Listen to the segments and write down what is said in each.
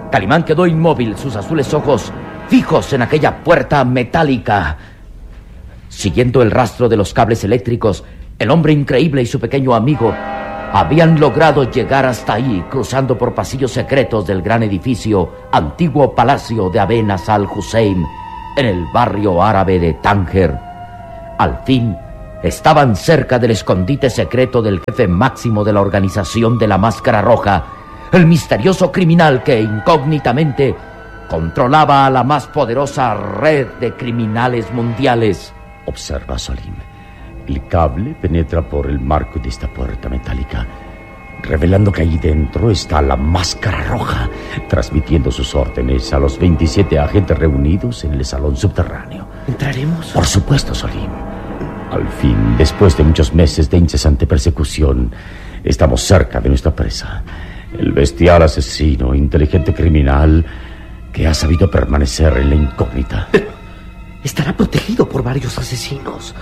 Calimán quedó inmóvil, sus azules ojos fijos en aquella puerta metálica. Siguiendo el rastro de los cables eléctricos, el hombre increíble y su pequeño amigo habían logrado llegar hasta ahí, cruzando por pasillos secretos del gran edificio, antiguo palacio de Abenas al-Hussein, en el barrio árabe de Tánger. Al fin, estaban cerca del escondite secreto del jefe máximo de la organización de la Máscara Roja, el misterioso criminal que incógnitamente controlaba a la más poderosa red de criminales mundiales. Observa, Salim. El cable penetra por el marco de esta puerta metálica, revelando que ahí dentro está la Máscara Roja, transmitiendo sus órdenes a los 27 agentes reunidos en el salón subterráneo. ¿Entraremos? Por supuesto, Salim. Al fin, después de muchos meses de incesante persecución, estamos cerca de nuestra presa. El bestial asesino, inteligente criminal que ha sabido permanecer en la incógnita. Pero estará protegido por varios asesinos.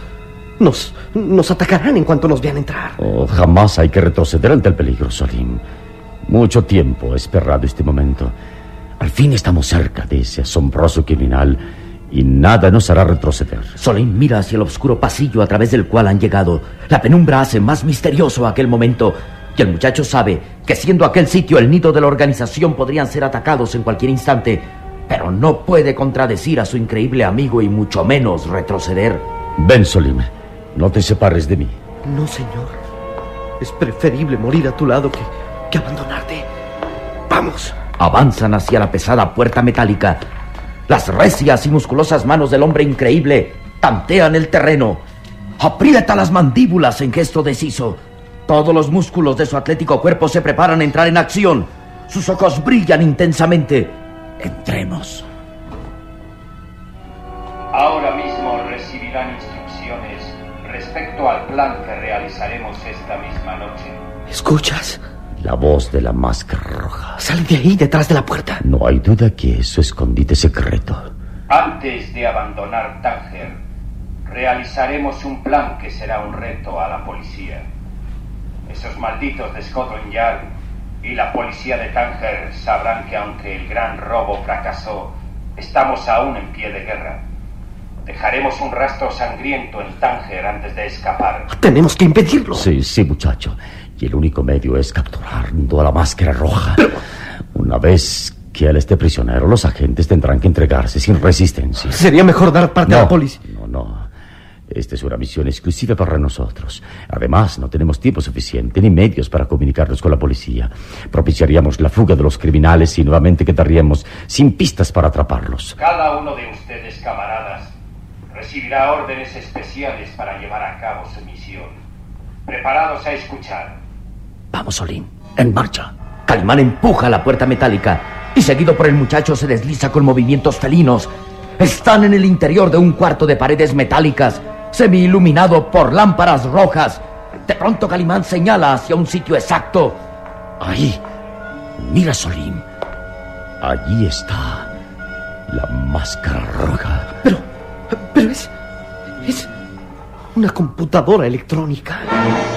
Nos atacarán en cuanto nos vean entrar. Jamás hay que retroceder ante el peligro, Salim. Mucho tiempo he esperado este momento. Al fin estamos cerca de ese asombroso criminal y nada nos hará retroceder. Salim mira hacia el oscuro pasillo a través del cual han llegado. La penumbra hace más misterioso aquel momento, y el muchacho sabe que siendo aquel sitio el nido de la organización podrían ser atacados en cualquier instante, pero no puede contradecir a su increíble amigo y mucho menos retroceder. Ven, Salim. No te separes de mí. No, señor. Es preferible morir a tu lado que abandonarte. ¡Vamos! Avanzan hacia la pesada puerta metálica. Las recias y musculosas manos del hombre increíble tantean el terreno. Aprieta las mandíbulas en gesto deciso. Todos los músculos de su atlético cuerpo se preparan a entrar en acción. Sus ojos brillan intensamente. Entremos. Ahora mismo recibirán instrucciones respecto al plan que realizaremos esta misma noche. ¿Escuchas? La voz de la Máscara Roja. Sale de ahí, detrás de la puerta. No hay duda que es su escondite secreto. Antes de abandonar Tánger, realizaremos un plan que será un reto a la policía. Esos malditos de Scotland Yard y la policía de Tánger sabrán que aunque el gran robo fracasó, estamos aún en pie de guerra. Dejaremos un rastro sangriento en Tánger antes de escapar. Tenemos que impedirlo. Sí, muchacho. Y el único medio es capturando a la Máscara Roja. Pero una vez que él esté prisionero, los agentes tendrán que entregarse sin resistencia. Sería mejor dar parte a la policía. No. Esta es una misión exclusiva para nosotros. Además, no tenemos tiempo suficiente ni medios para comunicarnos con la policía. Propiciaríamos la fuga de los criminales y nuevamente quedaríamos sin pistas para atraparlos. Cada uno de ustedes, camaradas, recibirá órdenes especiales para llevar a cabo su misión. Preparados a escuchar. Vamos, Salim. En marcha. Calimán empuja la puerta metálica y seguido por el muchacho se desliza con movimientos felinos. Están en el interior de un cuarto de paredes metálicas, semi-iluminado por lámparas rojas. De pronto Calimán señala hacia un sitio exacto. Ahí. Mira, Salim. Allí está la Máscara Roja. Pero es una computadora electrónica.